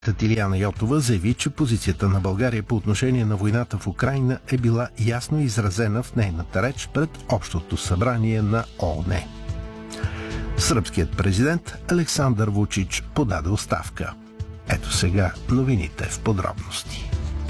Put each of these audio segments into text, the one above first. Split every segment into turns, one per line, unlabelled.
Илияна Йотова заяви, че позицията на България по отношение на войната в Украйна е била ясно изразена в нейната реч пред Общото събрание на ООН. Сръбският президент Александър Вучич подаде оставка. Ето сега новините в подробности.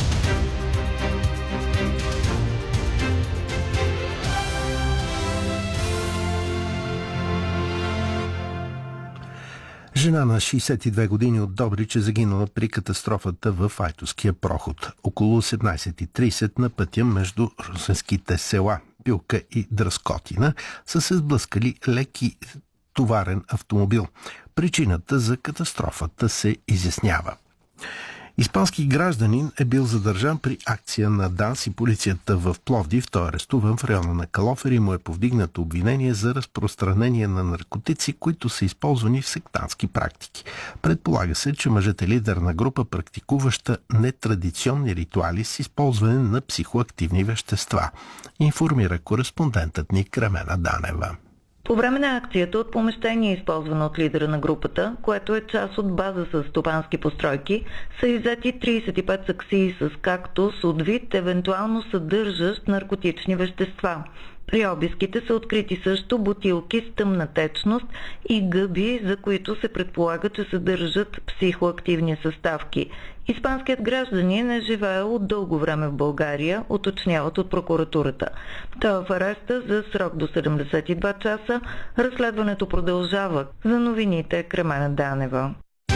Жена на 62 години от Добрич е загинала при катастрофата в Айтоския проход. Около 18:30 на пътя между русенските села Билка и Дръскотина са се сблъскали леки товарен автомобил. Причината за катастрофата се изяснява. Испански гражданин е бил задържан при акция на ДАНС и полицията в Пловдив. Той е арестуван в района на Калофер и му е повдигнато обвинение за разпространение на наркотици, които са използвани в сектантски практики. Предполага се, че мъжът е лидер на група, практикуваща нетрадиционни ритуали с използване на психоактивни вещества, информира кореспондентът ни Кремена Данева.
По време на акцията от помещение, използвано от лидера на групата, което е част от база с стопански постройки, са иззети 35 саксии с кактус от вид, евентуално съдържащ наркотични вещества. При обиските са открити също бутилки с тъмна течност и гъби, за които се предполага, че съдържат психоактивни съставки. Испанският гражданин е живеел от дълго време в България, уточняват от прокуратурата. Той е в ареста за срок до 72 часа. Разследването продължава. За новините Кремена Данева.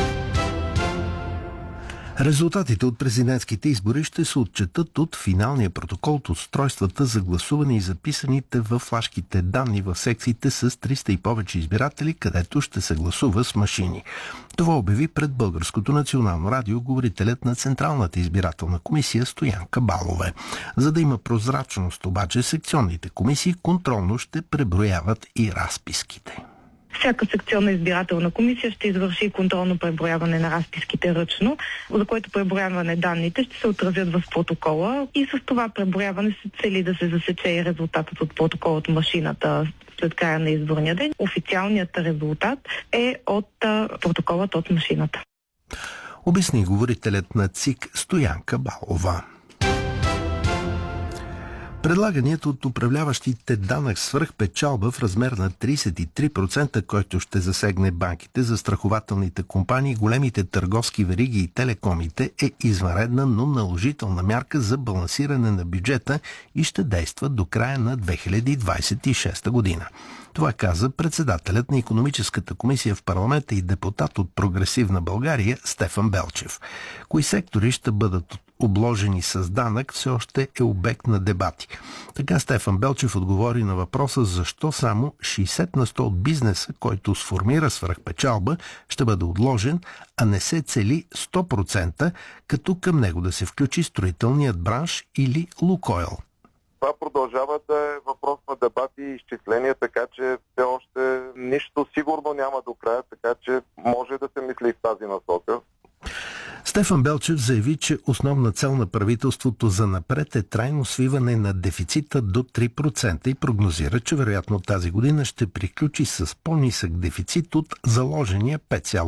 Резултатите от президентските избори ще се отчетат от финалния протокол от устройствата за гласуване и записаните в флашките данни в секциите с 300 и повече избиратели, където ще се гласува с машини. Това обяви пред Българското национално радио говорителят на Централната избирателна комисия Стоянка Балова. За да има прозрачност обаче, секционните комисии контролно ще преброяват и разписките.
Всяка секционна избирателна комисия ще извърши контролно преброяване на разписките ръчно, за което преброяване данните ще се отразят в протокола и с това преброяване се цели да се засече и резултатът от протокола от машината след края на изборния ден. Официалният резултат е от протоколът от машината.
Обясни говорителят на ЦИК Стоянка Балова. Предлаганият от управляващите данък свръхпечалба в размер на 33%, който ще засегне банките, застрахователните компании, големите търговски вериги и телекомите, е извънредна, но наложителна мярка за балансиране на бюджета и ще действа до края на 2026 година. Това каза председателят на Икономическата комисия в парламента и депутат от Прогресивна България Стефан Белчев. Кои сектори ще бъдат обложени с данък, все още е обект на дебати. Така Стефан Белчев отговори на въпроса защо само 60% от бизнеса, който сформира свръхпечалба, ще бъде отложен, а не се цели 100%, като към него да се включи строителният бранш или Лукойл.
Това продължава да е въпрос на дебати и изчисления, така че все още нищо сигурно няма до края, така че може да се мисли и в тази насока.
Стефан Белчев заяви, че основна цел на правителството за напред е трайно свиване на дефицита до 3% и прогнозира, че вероятно тази година ще приключи с по-нисък дефицит от заложения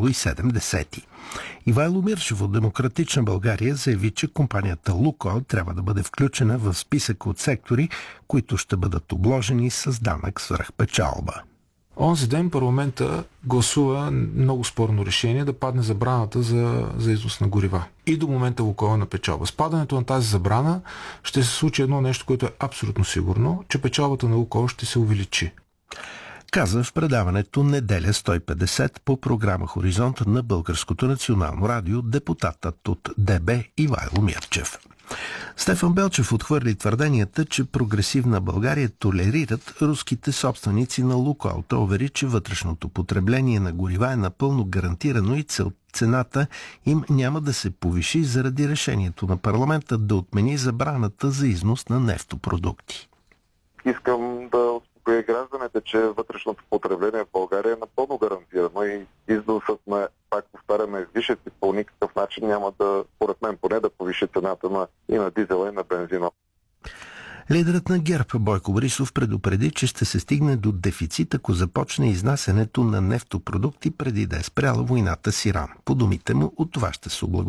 5,7%. Ивайло Мирчев от Демократична България заяви, че компанията Лукойл трябва да бъде включена в списък от сектори, които ще бъдат обложени с данък свръхпечалба.
Онзи ден парламента гласува много спорно решение да падне забраната за износ на горива. И до момента Лукойл на печалба. С падането на тази забрана ще се случи едно нещо, което е абсолютно сигурно, че печалбата на Лукойл ще се увеличи.
Каза в предаването Неделя 150 по програма Хоризонт на Българското национално радио депутатът от ДБ Ивайло Мирчев. Стефан Белчев отхвърли твърденията, че Прогресивна България толерират руските собственици на Лукойл. Той увери, че вътрешното потребление на горива е напълно гарантирано и цената им няма да се повиши заради решението на парламента да отмени забраната за износ на нефтопродукти.
Искам да успокоя гражданите, че вътрешното потребление в България е напълно гарантирано и износът на, пак повтаряме, висшите по никакъв начин няма да, според мен поне, да повиши цената и на дизела и на бензина.
Лидерът на ГЕРБ Бойко Борисов предупреди, че ще се стигне до дефицит, ако започне изнасянето на нефтопродукти преди да е спряла войната с Иран. По думите му, от това ще се